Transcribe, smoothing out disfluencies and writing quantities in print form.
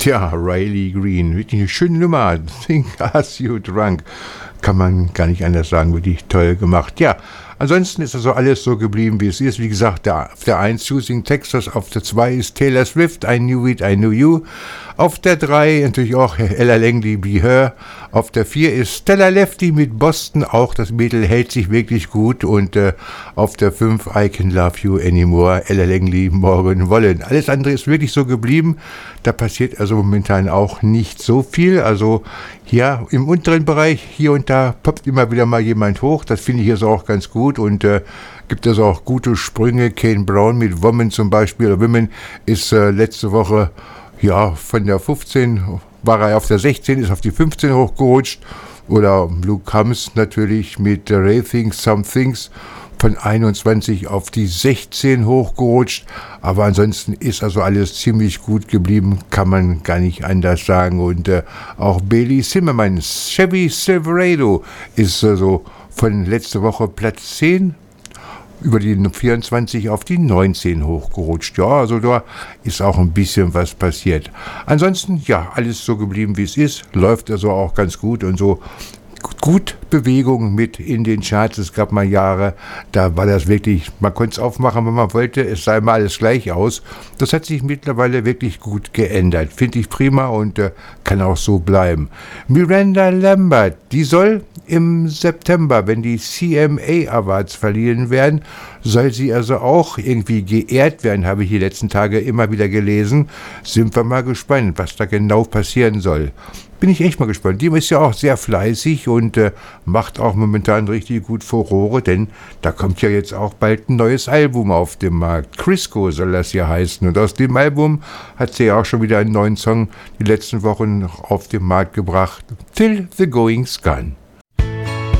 Tja, Riley Green, wirklich eine schöne Nummer. Think As You Drunk. Kann man gar nicht anders sagen, wirklich toll gemacht. Ja, ansonsten ist also alles so geblieben, wie es ist. Wie gesagt, auf der 1 Choosing Texas, auf der 2 ist Taylor Swift, I Knew It, I Knew You. Auf der 3 natürlich auch Ella Langley, Be Her. Auf der 4 ist Stella Lefty mit Boston, auch das Mädel hält sich wirklich gut. Und auf der 5 I Can Love You Anymore, Ella Langley, Morgan Wallen. Alles andere ist wirklich so geblieben. Da passiert also momentan auch nicht so viel. Also ja, im unteren Bereich, hier und da poppt immer wieder mal jemand hoch. Das finde ich jetzt auch ganz gut und gibt es auch gute Sprünge. Kane Brown mit Woman zum Beispiel. Women ist letzte Woche ja von der 15, war er auf der 16, ist auf die 15 hochgerutscht. Oder Luke Combs natürlich mit Rethink Some Things von 21 auf die 16 hochgerutscht. Aber ansonsten ist also alles ziemlich gut geblieben, kann man gar nicht anders sagen. Und auch Bailey Zimmerman, Chevy Silverado, ist also von letzte Woche Platz 10 über die 24 auf die 19 hochgerutscht. Ja, also da ist auch ein bisschen was passiert. Ansonsten, ja, alles so geblieben, wie es ist. Läuft also auch ganz gut und so. Gut Bewegung mit in den Charts. Es gab mal Jahre, da war das wirklich, man konnte es aufmachen, wenn man wollte, es sah immer alles gleich aus. Das hat sich mittlerweile wirklich gut geändert. Finde ich prima und kann auch so bleiben. Miranda Lambert, die soll im September, wenn die CMA Awards verliehen werden, soll sie also auch irgendwie geehrt werden, habe ich die letzten Tage immer wieder gelesen. Sind wir mal gespannt, was da genau passieren soll. Bin ich echt mal gespannt. Die ist ja auch sehr fleißig und macht auch momentan richtig gut Furore, denn da kommt ja jetzt auch bald ein neues Album auf den Markt. Crisco soll das ja heißen. Und aus dem Album hat sie ja auch schon wieder einen neuen Song die letzten Wochen auf den Markt gebracht. Till the Going's Gone.